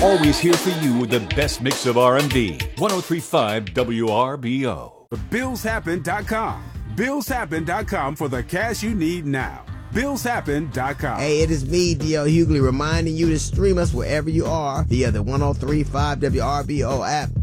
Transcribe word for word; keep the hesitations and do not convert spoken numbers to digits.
Always here for you with the best mix of R and B. one oh three point five W R B O. Bills Happen dot com. Bills Happen dot com for the cash you need now. Bills Happen dot com. Hey, it is me, D L Hughley, reminding you to stream us wherever you are via the one oh three point five W R B O app